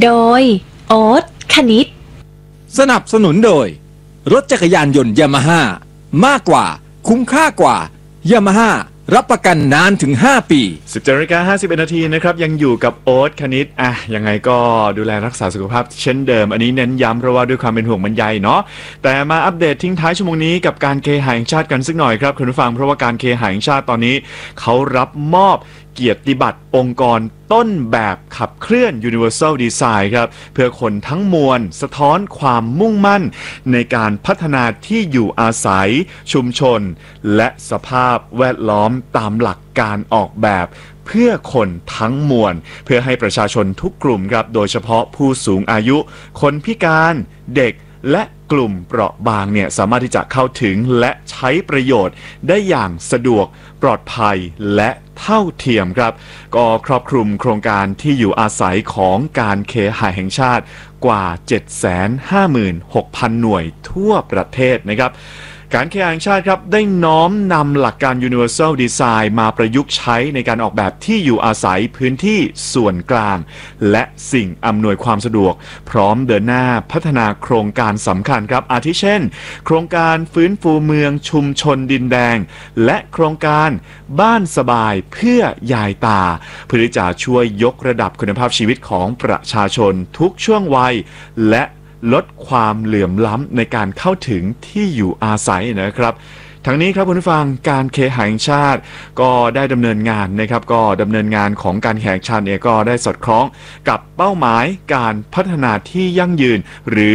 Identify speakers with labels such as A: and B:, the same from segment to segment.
A: โดยโอ๊ตคณิต
B: สนับสนุนโดยรถจักรยานยนต์ยามาฮ่ามากกว่าคุ้มค่ากว่ายามาฮ่ารับประกันนานถึง5 ปี
C: 17:51 นาทีนะครับยังอยู่กับโอ๊ตคณิตยังไงก็ดูแลรักษาสุขภาพเช่นเดิมอันนี้เน้นย้ำเพราะว่าด้วยความเป็นห่วงบรรยายเนาะแต่มาอัปเดตทิ้งท้ายชั่วโมงนี้กับการเคหะแห่งชาติกันสักหน่อยครับคุณผู้ฟังเพราะว่าการเคหะแห่งชาติตอนนี้เขารับมอบเกียรติบัตรองค์กรต้นแบบขับเคลื่อน Universal Design ครับเพื่อคนทั้งมวลสะท้อนความมุ่งมั่นในการพัฒนาที่อยู่อาศัยชุมชนและสภาพแวดล้อมตามหลักการออกแบบเพื่อคนทั้งมวลเพื่อให้ประชาชนทุกกลุ่มครับโดยเฉพาะผู้สูงอายุคนพิการเด็กและกลุ่มเปราะบางเนี่ยสามารถที่จะเข้าถึงและใช้ประโยชน์ได้อย่างสะดวกปลอดภัยและเท่าเทียมครับก็ครอบคลุมโครงการที่อยู่อาศัยของการเคหะแห่งชาติกว่า 756,000 หน่วยทั่วประเทศนะครับการเคหะแห่งชาติครับได้น้อมนำหลักการ Universal Design มาประยุกต์ใช้ในการออกแบบที่อยู่อาศัยพื้นที่ส่วนกลางและสิ่งอำนวยความสะดวกพร้อมเดินหน้าพัฒนาโครงการสำคัญครับอาทิเช่นโครงการฟื้นฟูเมืองชุมชนดินแดงและโครงการบ้านสบายเพื่อยายตาเพื่อที่จะช่วยยกระดับคุณภาพชีวิตของประชาชนทุกช่วงวัยและลดความเหลื่อมล้ำในการเข้าถึงที่อยู่อาศัยนะครับทั้งนี้ครับคุณผู้ฟังการเคหะแห่งชาติก็ได้ดำเนินงานนะครับก็ดำเนินงานของการเคหะแห่งชาติเนี่ยก็ได้สอดคล้องกับเป้าหมายการพัฒนาที่ยั่งยืนหรือ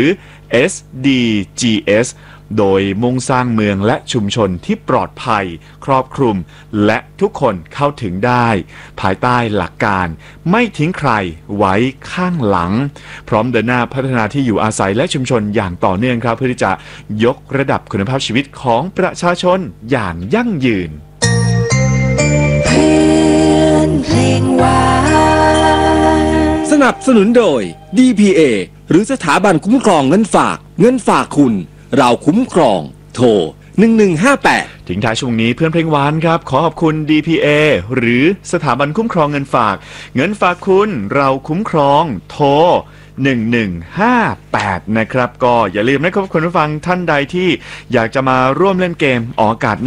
C: SDGs โดยมุ่งสร้างเมืองและชุมชนที่ปลอดภัยครอบคลุมและทุกคนเข้าถึงได้ภายใต้หลักการไม่ทิ้งใครไว้ข้างหลังพร้อมเดินหน้าพัฒนาที่อยู่อาศัยและชุมชนอย่างต่อเนื่องครับเพื่อที่จะยกระดับคุณภาพชีวิตของประชาชนอย่างยั่งยืน
A: เพื่อนเพลงหวาน
B: สนับสนุนโดย DPA หรือสถาบันคุ้มครองเงินฝากคุณเราคุ้มครองโทร1158
C: ทิ้งท้ายช่วงนี้เพื่อนเพลงหวานครับขอขอบคุณ DPA หรือสถาบันคุ้มครองเงินฝากคุณเราคุ้มครองโทร1158นะครับก็อย่าลืมนะครับคุณผู้ฟังท่านใดที่อยากจะมาร่วมเล่นเกมออกอากาศ